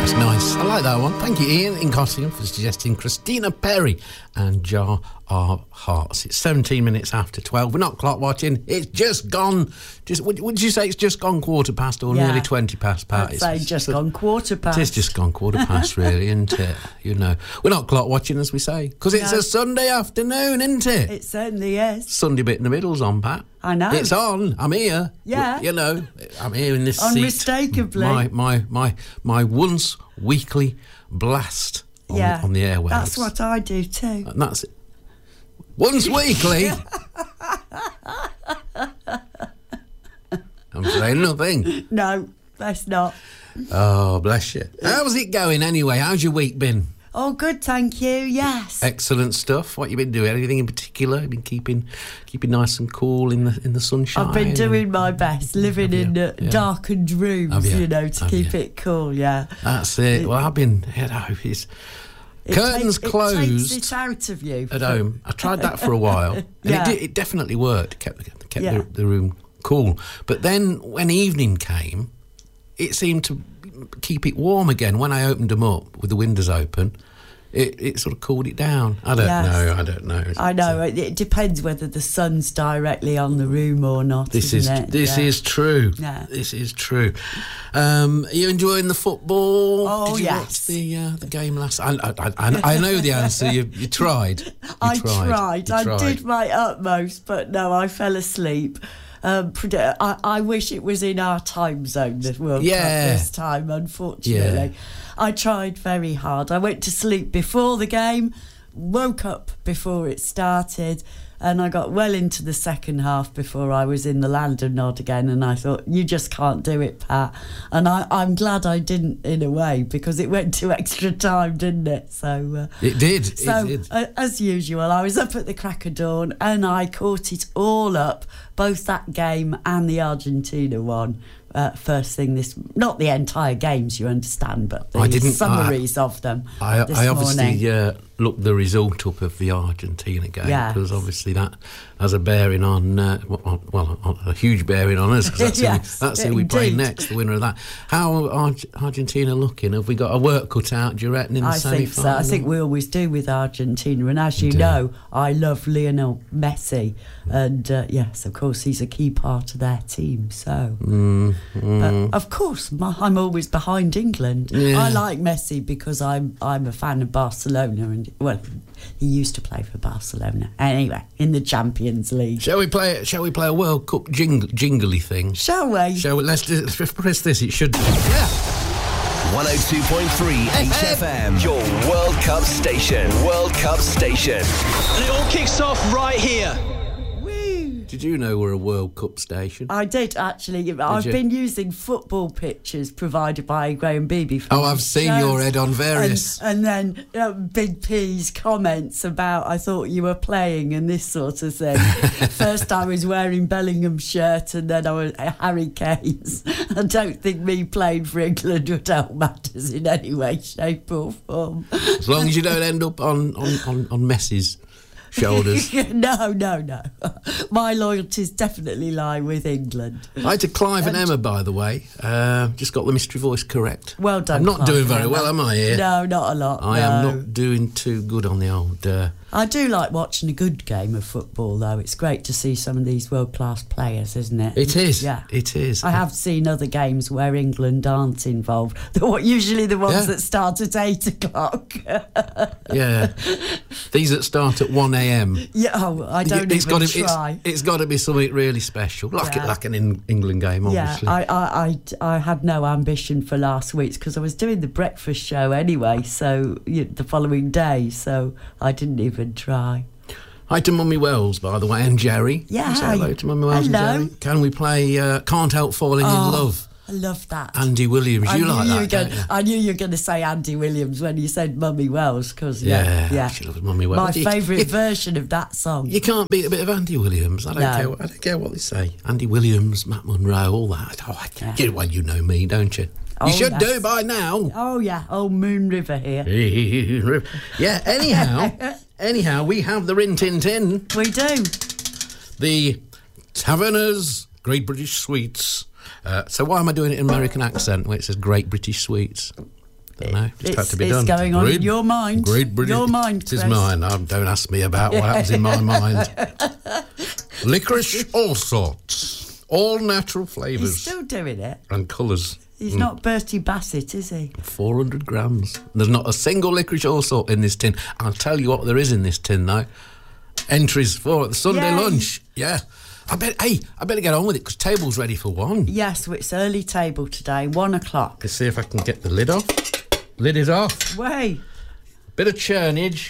That's nice. I like that one. Thank you, Ian in Costigan, for suggesting Christina Perri and Jar of Hearts. It's 17 minutes after 12. We're not clock watching. It's just gone. Would you say it's just gone quarter past or nearly 20 past? I'd say just gone quarter past. It's just gone quarter past, really, isn't it? You know, we're not clock watching, as we say, because it's a Sunday afternoon, isn't it? It certainly is. Sunday bit in the middle's on, Pat. I know. It's on. I'm here. Yeah. You know, I'm here in this seat. Unmistakably. My once weekly blast on the airwaves. That's what I do too. And that's it. Once weekly? I'm saying nothing. No, that's not. Oh, bless you. How's it going anyway? How's your week been? Oh, good, thank you, yes. Excellent stuff. What you been doing? Anything in particular? You been keeping nice and cool in the sunshine? I've been doing my best, living in darkened rooms, to keep it cool, yeah. That's it. Well, I've been, curtains closed. It takes it out of you. At home. I tried that for a while. And it definitely worked. Kept the room cool. But then when evening came, it seemed to keep it warm again. When I opened them up with the windows open, it sort of cooled it down. I don't know. I know. It depends whether the sun's directly on the room or not. This is true. Yeah. This is true. Are you enjoying the football? Oh, Did you watch the game last? I know the answer. You tried. I tried. I did my utmost, but no, I fell asleep. I wish it was in our time zone, the World Cup this time, unfortunately. Yeah. I tried very hard. I went to sleep before the game, woke up before it started, and I got well into the second half before I was in the land of Nod again, and I thought, you just can't do it, Pat. And I'm glad I didn't, in a way, because it went to extra time, didn't it? So it did. As usual, I was up at the crack of dawn, and I caught it all up, both that game and the Argentina one. First thing not the entire games, you understand, but the summaries of them. I obviously looked the result up of the Argentina game, because obviously that has a bearing on, a huge bearing on us, because that's who we play next, the winner of that. How are Argentina looking? Have we got a work cut out, do you reckon, in the semi-final? I think so. I think we always do with Argentina, and as you know, I love Lionel Messi, and yes, of course, he's a key part of their team, so... But of course, I'm always behind England. Yeah. I like Messi because I'm a fan of Barcelona, and he used to play for Barcelona. Anyway, in the Champions League. Shall we play a World Cup jingly thing? Shall we? Let's press this. It should. Yeah. 102.3 HFM, your World Cup station. And it all kicks off right here. Did you know we're a World Cup station? I did, actually. I've been using football pictures provided by Graham Beebe. I've seen your head on various. And then Big P's comments about, I thought you were playing and this sort of thing. First I was wearing Bellingham's shirt, and then I was Harry Kane's. I don't think me playing for England would help matters in any way, shape or form. As long as you don't end up on Messi's shoulders. No. My loyalties definitely lie with England. Hi to Clive and Emma, by the way. Just got the mystery voice correct. Well done, I'm not Clive doing very well, am I, here? No, not a lot. I am not doing too good on the old... I do like watching a good game of football, though. It's great to see some of these world-class players, isn't it? It is. Yeah. It is. I have seen other games where England aren't involved. Usually the ones that start at 8 o'clock. Yeah. These that start at 1 a.m. Yeah, I don't even try. It's got to be something really special, like an England game, obviously. Yeah, I had no ambition for last week's because I was doing the breakfast show anyway, so the following day, so I didn't even try. Hi to Mummy Wells, by the way, and Jerry. Yeah. Say hello to Mummy Wells and Jerry. Can we play Can't Help Falling in Love? I love that. Andy Williams, you like that? I knew you were going to say Andy Williams when you said Mummy Wells, because she loves Mummy Wells. My favourite version of that song. You can't beat a bit of Andy Williams. I don't care what they say. Andy Williams, Matt Monro, all that. Well, you know me, don't you? You should do by now. Oh, yeah. Oh, Moon River here. Yeah, anyhow, we have the Rin Tin Tin. We do. The Taverner's Great British Sweets. So why am I doing it in American accent when it says Great British Sweets? know. Just had to be done. It's going on in your mind. Great British. Your mind, It is mine. Don't ask me about what happens in my mind. Licorice, all sorts. All natural flavours. He's still doing it. And colours. He's not Bertie Bassett, is he? 400 grams. There's not a single licorice all sort in this tin. I'll tell you what there is in this tin, though. Entries for the Sunday lunch. Yeah. I better get on with it because table's ready for 1. Yes, it's early table today, 1 o'clock. Let's see if I can get the lid off. Lid is off. Way. Bit of churnage.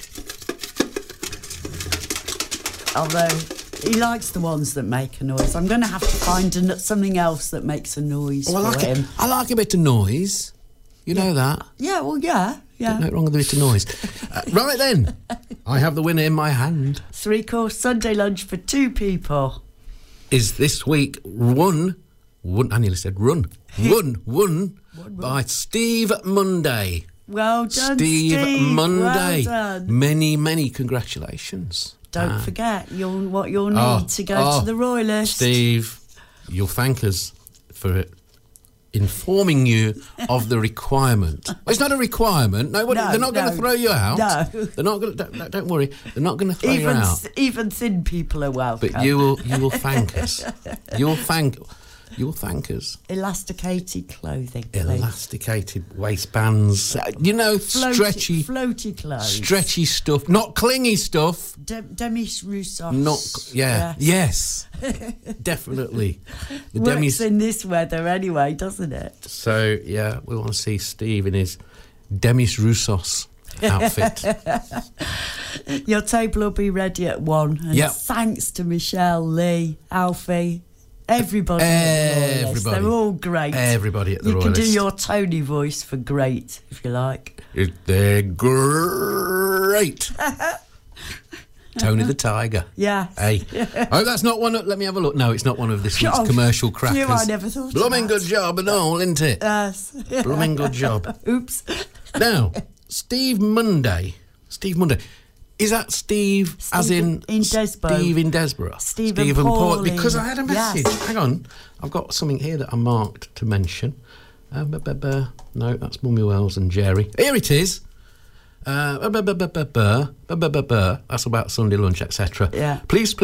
Although he likes the ones that make a noise. I'm going to have to find something else that makes a noise for him. I like a bit of noise. You know that? Yeah, well, yeah. Nothing wrong with a bit of noise. Right then, I have the winner in my hand. 3-course Sunday lunch for 2 people. Is this week won I nearly said run. Won by Steve Monday. Well done, Steve Monday. Well done. Many congratulations. Don't forget what you'll need to go to the Royalist. Steve, you'll thank us for informing you of the requirement. Well, it's not a requirement. They're not going to throw you out. No. They're not going to, don't worry. They're not going to throw you out. Even thin people are welcome. But you will thank us. You will thank us. Elasticated clothing. Please. Elasticated waistbands. Stretchy. Floaty clothes. Stretchy stuff. Not clingy stuff. Demis Roussos. Yes. Definitely. The Works in this weather anyway, doesn't it? So, yeah, we want to see Steve in his Demis Roussos outfit. Your table will be ready at 1. And thanks to Michelle, Lee, Alfie, everybody at the Royalist. They're all great. Everybody at the Royalist. You can do your Tony voice for great, if you like. They're great. Tony the Tiger. Yeah. Hey. Oh, that's not one. Let me have a look. No, it's not one of this week's commercial crackers. I never thought Blooming of that. good job and all, isn't it? Yes. Blooming good job. Oops. Now, Steve Monday. Is that Steve as in Desborough? Steve in Desborough. Steve and Pauline. Because I had a message. Yes. Hang on. I've got something here that I marked to mention. No, that's Mummy Wells and Jerry. Here it is. That's about Sunday lunch, etc. Yeah. Please,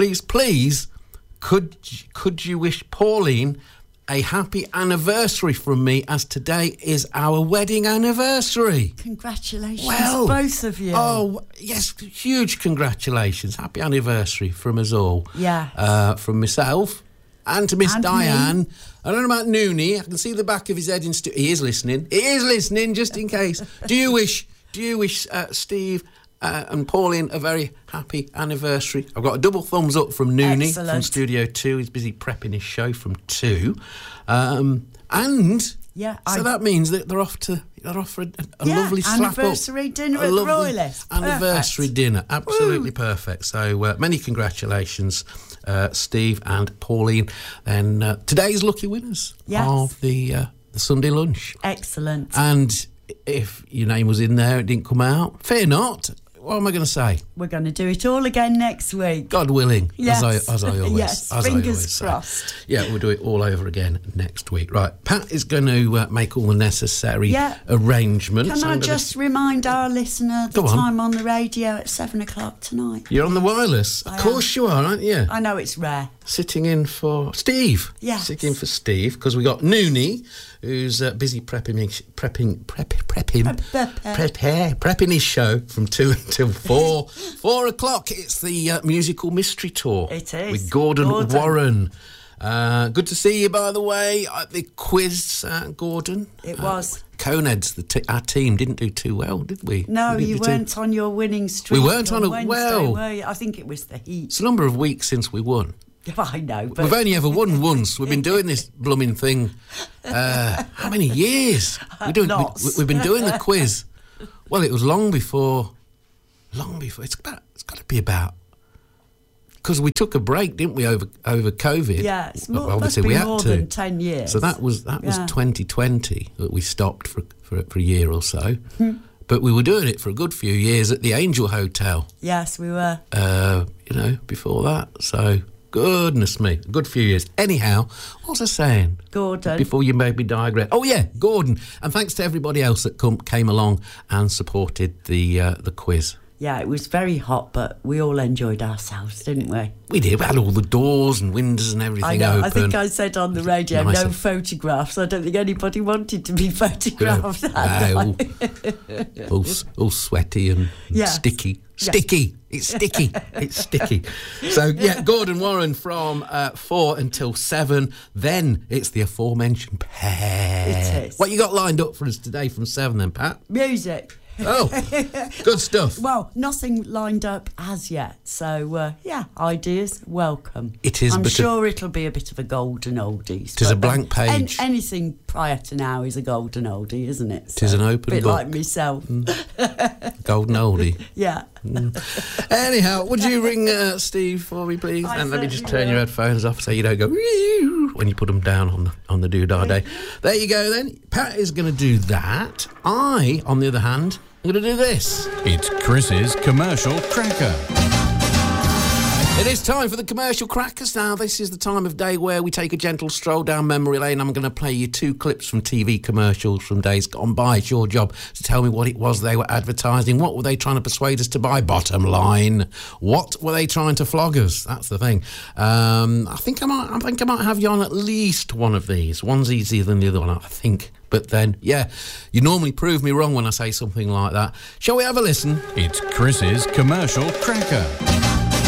could you wish Pauline a happy anniversary from me, as today is our wedding anniversary. Congratulations, both of you. Oh, yes, huge congratulations. Happy anniversary from us all. Yeah. From myself and to Miss Diane. I don't know about Noonie. I can see the back of his head. He is listening. He is listening, just in case. Do you wish Steve and Pauline a very happy anniversary? I've got a double thumbs up from Noonie. Excellent. From Studio 2. He's busy prepping his show from 2. So that means that they're off for a lovely slap up. Anniversary dinner at the Royalist. Anniversary dinner. Absolutely perfect. So many congratulations, Steve and Pauline. And today's lucky winners of the Sunday lunch. Excellent. And if your name was in there, it didn't come out, fear not. What am I going to say? We're going to do it all again next week. God willing, yes. as I always yes, fingers crossed. Yeah, we'll do it all over again next week. Right, Pat is going to make all the necessary arrangements. Can I just remind our listener the time on the radio at 7 o'clock tonight? You're on the wireless. Of course you are, aren't you? I know it's rare. Sitting in for Steve. Yes. Sitting in for Steve, because we got Noonie, who's busy prepping his show from 2 until 4. 4 o'clock, it's the musical mystery tour. It is. With Gordon Warren. Good to see you, by the way, at the quiz, Gordon. It was. Coneheads, our team, didn't do too well, did we? No, you weren't on your winning streak. We weren't on Wednesday, were you? I think it was the heat. It's a number of weeks since we won. I know, but... We've only ever won once. We've been doing this blooming thing. How many years? We've been doing the quiz. Well, it was long before. It's got to be about. Because we took a break, didn't we, over COVID? Yeah, it's more, obviously we had more to. than 10 years. So that was 2020 that we stopped for a year or so. But we were doing it for a good few years at the Angel Hotel. Yes, we were. Before that. So Goodness me, a good few years. Anyhow, what was I saying? Gordon. Before you made me digress. Oh, yeah, Gordon. And thanks to everybody else that came along and supported the quiz. Yeah, it was very hot, but we all enjoyed ourselves, didn't we? We did. We had all the doors and windows and everything open. I think I said on the radio, no photographs. I don't think anybody wanted to be photographed that night. all sweaty and sticky. Sticky. It's sticky. It's sticky. So, yeah, Gordon Warren from 4 until 7. Then it's the aforementioned pair. It is. What you got lined up for us today from 7 then, Pat? Music. Oh, good stuff. Well, nothing lined up as yet. So, ideas, welcome. It is. I'm sure it'll be a bit of a golden oldies. It is a blank page. Anything prior to now is a golden oldie, isn't it? It is an open book. A bit like myself. Golden oldie. Yeah. Anyhow, would you ring Steve for me, please? And let me just turn your headphones off so you don't go when you put them down on the doodah day. There you go then. Pat is going to do that. I, on the other hand, I'm going to do this. It's Chris's Commercial Cracker. It is time for the Commercial Crackers now. This is the time of day where we take a gentle stroll down memory lane. I'm going to play you 2 clips from TV commercials from days gone by. It's your job to tell me what it was they were advertising. What were they trying to persuade us to buy? Bottom line. What were they trying to flog us? That's the thing. I think I might have you on at least one of these. One's easier than the other one, I think. But then, you normally prove me wrong when I say something like that. Shall we have a listen? It's Chris's Commercial Cracker.